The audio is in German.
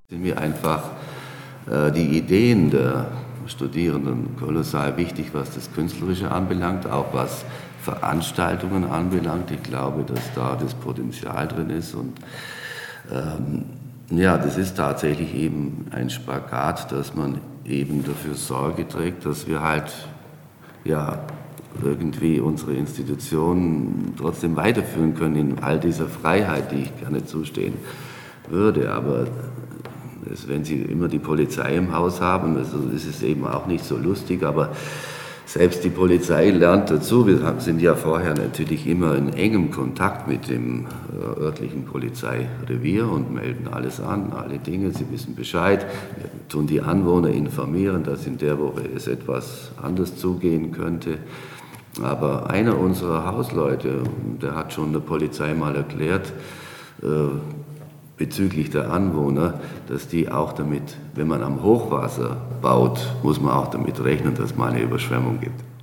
Sind mir einfach die Ideen der Studierenden kolossal wichtig, was das Künstlerische anbelangt, auch was Veranstaltungen anbelangt. Ich glaube, dass da das Potenzial drin ist und ja, das ist tatsächlich eben ein Spagat, dass man eben dafür Sorge trägt, dass wir halt ja irgendwie unsere Institutionen trotzdem weiterführen können in all dieser Freiheit, die ich gerne zustehen würde. Aber wenn Sie immer die Polizei im Haus haben, also ist es eben auch nicht so lustig, aber selbst die Polizei lernt dazu. Wir sind ja vorher natürlich immer in engem Kontakt mit dem örtlichen Polizeirevier und melden alles an, alle Dinge. Sie wissen Bescheid. Wir tun die Anwohner informieren, dass in der Woche es etwas anders zugehen könnte. Aber einer unserer Hausleute, der hat schon der Polizei mal erklärt, bezüglich der Anwohner, dass die auch damit, wenn man am Hochwasser baut, muss man auch damit rechnen, dass es mal eine Überschwemmung gibt.